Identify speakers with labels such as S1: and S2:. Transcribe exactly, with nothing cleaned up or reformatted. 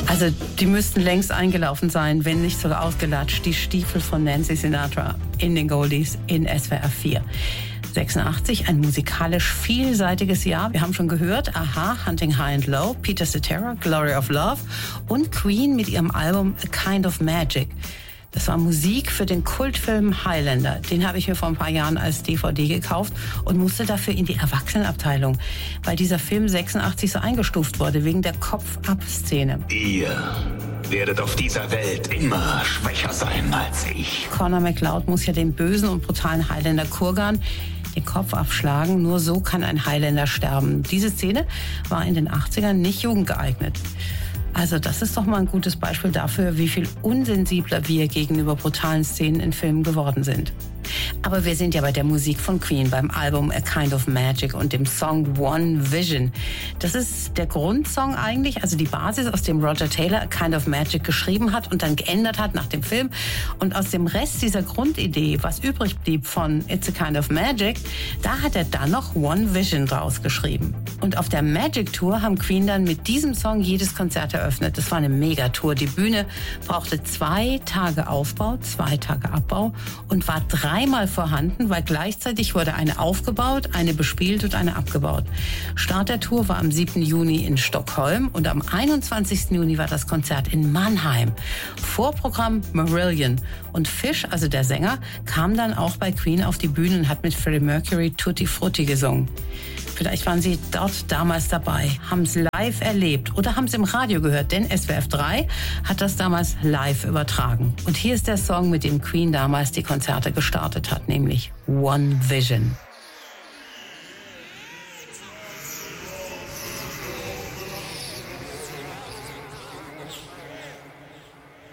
S1: Also die müssten längst eingelaufen sein, wenn nicht sogar ausgelatscht, die Stiefel von Nancy Sinatra in den Goldies in S W R vier. sechsundachtzig, ein musikalisch vielseitiges Jahr. Wir haben schon gehört, Aha, Hunting High and Low, Peter Cetera, Glory of Love und Queen mit ihrem Album A Kind of Magic. Das war Musik für den Kultfilm Highlander. Den habe ich mir vor ein paar Jahren als D V D gekauft und musste dafür in die Erwachsenenabteilung, weil dieser Film sechsundachtzig so eingestuft wurde wegen der Kopf-Ab-Szene.
S2: Ihr werdet auf dieser Welt immer schwächer sein als ich.
S1: Connor MacLeod muss ja den bösen und brutalen Highlander Kurgan den Kopf abschlagen. Nur so kann ein Highlander sterben. Diese Szene war in den achtzigern nicht jugendgeeignet. Also das ist doch mal ein gutes Beispiel dafür, wie viel unsensibler wir gegenüber brutalen Szenen in Filmen geworden sind. Aber wir sind ja bei der Musik von Queen, beim Album A Kind of Magic und dem Song One Vision. Das ist der Grundsong eigentlich, also die Basis, aus dem Roger Taylor A Kind of Magic geschrieben hat und dann geändert hat nach dem Film. Und aus dem Rest dieser Grundidee, was übrig blieb von It's a Kind of Magic, da hat er dann noch One Vision draus geschrieben. Und auf der Magic Tour haben Queen dann mit diesem Song jedes Konzert eröffnet. Das war eine Megatour. Die Bühne brauchte zwei Tage Aufbau, zwei Tage Abbau und war dreimal vorhanden, weil gleichzeitig wurde eine aufgebaut, eine bespielt und eine abgebaut. Start der Tour war am siebten Juni in Stockholm und am einundzwanzigsten Juni war das Konzert in Mannheim. Vorprogramm Marillion. Und Fish, also der Sänger, kam dann auch bei Queen auf die Bühne und hat mit Freddie Mercury Tutti Frutti gesungen. Vielleicht waren Sie dort damals dabei, haben es live erlebt oder haben es im Radio gehört, denn S W R drei hat das damals live übertragen. Und hier ist der Song, mit dem Queen damals die Konzerte gestartet hat, nämlich One Vision.